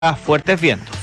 a fuertes vientos.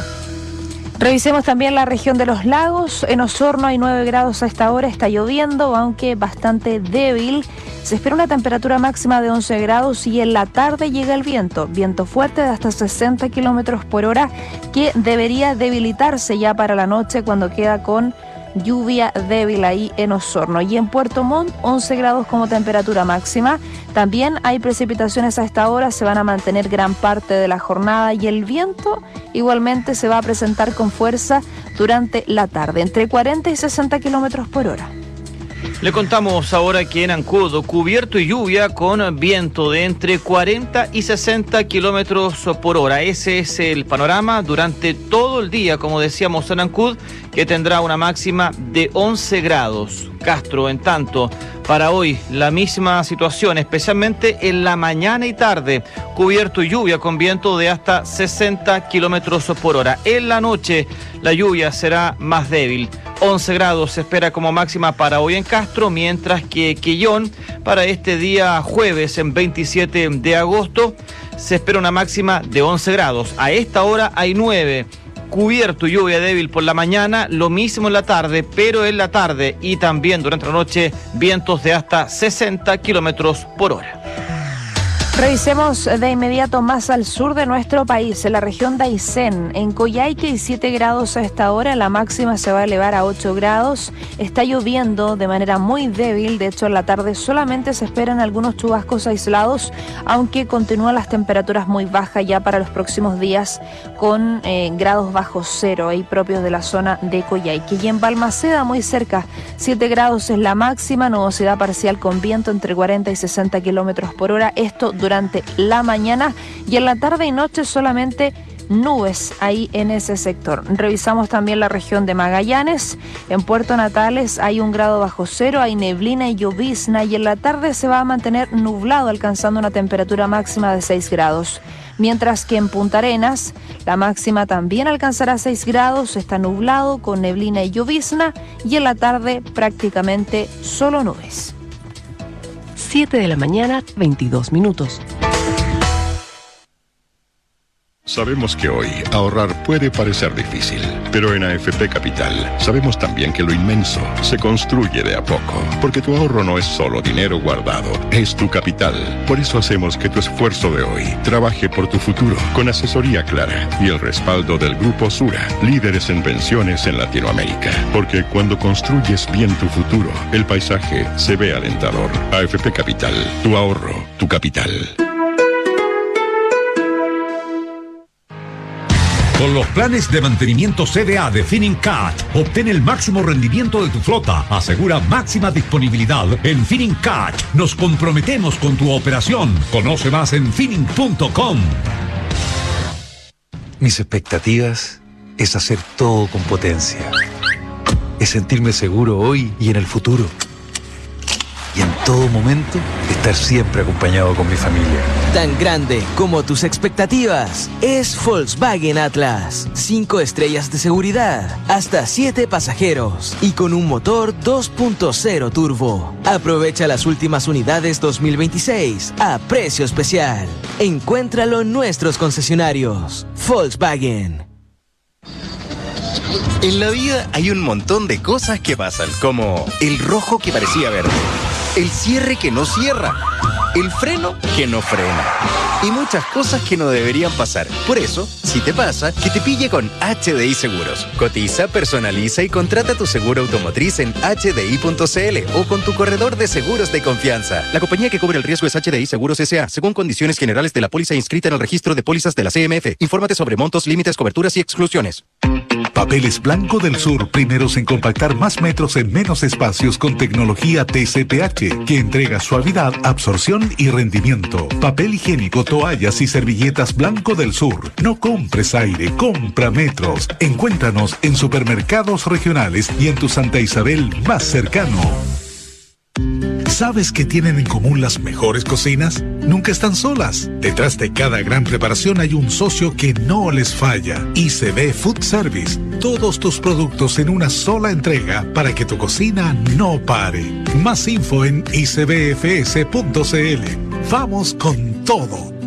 Revisemos también la región de los lagos. En Osorno hay 9 grados a esta hora, está lloviendo, aunque bastante débil. Se espera una temperatura máxima de 11 grados y en la tarde llega el viento fuerte de hasta 60 kilómetros por hora, que debería debilitarse ya para la noche cuando queda con lluvia débil ahí en Osorno. Y en Puerto Montt, 11 grados como temperatura máxima. También hay precipitaciones a esta hora, se van a mantener gran parte de la jornada y el viento igualmente se va a presentar con fuerza durante la tarde, entre 40 y 60 kilómetros por hora. Le contamos ahora que en Ancud, cubierto y lluvia con viento de entre 40 y 60 kilómetros por hora. Ese es el panorama durante todo el día, como decíamos, en Ancud, que tendrá una máxima de 11 grados. Castro, en tanto, para hoy la misma situación, especialmente en la mañana y tarde, cubierto y lluvia con viento de hasta 60 kilómetros por hora. En la noche la lluvia será más débil. 11 grados se espera como máxima para hoy en Castro, mientras que Quillón, para este día jueves, en 27 de agosto, se espera una máxima de 11 grados. A esta hora hay 9. Cubierto y lluvia débil por la mañana, lo mismo en la tarde, pero en la tarde y también durante la noche, vientos de hasta 60 kilómetros por hora. Revisemos de inmediato más al sur de nuestro país, en la región de Aysén. En Coyhaique hay 7 grados a esta hora, la máxima se va a elevar a 8 grados. Está lloviendo de manera muy débil, de hecho en la tarde solamente se esperan algunos chubascos aislados, aunque continúan las temperaturas muy bajas ya para los próximos días, con grados bajo cero ahí propios de la zona de Coyhaique. Y en Balmaceda, muy cerca, 7 grados es la máxima, nubosidad parcial con viento entre 40 y 60 kilómetros por hora, esto durante la mañana, y en la tarde y noche solamente nubes ahí en ese sector. Revisamos también la región de Magallanes. En Puerto Natales hay 1 grado bajo cero, hay neblina y llovizna, y en la tarde se va a mantener nublado, alcanzando una temperatura máxima de 6 grados. Mientras que en Punta Arenas la máxima también alcanzará 6 grados, está nublado con neblina y llovizna, y en la tarde prácticamente solo nubes. 7 de la mañana, 22 minutos. Sabemos que hoy ahorrar puede parecer difícil, pero en AFP Capital sabemos también que lo inmenso se construye de a poco, porque tu ahorro no es solo dinero guardado, es tu capital. Por eso hacemos que tu esfuerzo de hoy trabaje por tu futuro, con asesoría clara y el respaldo del Grupo Sura, líderes en pensiones en Latinoamérica. Porque cuando construyes bien tu futuro, el paisaje se ve alentador. AFP Capital, tu ahorro, tu capital. Con los planes de mantenimiento CDA de Finincat, obtén el máximo rendimiento de tu flota. Asegura máxima disponibilidad en Finincat. Nos comprometemos con tu operación. Conoce más en Fining.com. Mis expectativas es hacer todo con potencia. Es sentirme seguro hoy y en el futuro. Y en todo momento, estar siempre acompañado con mi familia. Tan grande como tus expectativas es Volkswagen Atlas. 5 estrellas de seguridad, hasta 7 pasajeros y con un motor 2.0 turbo. Aprovecha las últimas unidades 2026 a precio especial. Encuéntralo en nuestros concesionarios. Volkswagen. En la vida hay un montón de cosas que pasan, como el rojo que parecía verde, el cierre que no cierra, el freno que no frena y muchas cosas que no deberían pasar. Por eso, si te pasa, que te pille con HDI Seguros. Cotiza, personaliza y contrata tu seguro automotriz en hdi.cl o con tu corredor de seguros de confianza. La compañía que cubre el riesgo es HDI Seguros S.A., según condiciones generales de la póliza inscrita en el registro de pólizas de la CMF. Infórmate sobre montos, límites, coberturas y exclusiones. Papeles Blanco del Sur, primeros en compactar más metros en menos espacios con tecnología TCPH, que entrega suavidad, absorción y rendimiento. Papel higiénico, toallas y servilletas Blanco del Sur. No compres aire, compra metros. Encuéntranos en supermercados regionales y en tu Santa Isabel más cercano. ¿Sabes qué tienen en común las mejores cocinas? Nunca están solas. Detrás de cada gran preparación hay un socio que no les falla. ICB Food Service. Todos tus productos en una sola entrega para que tu cocina no pare. Más info en icbfs.cl. Vamos con todo.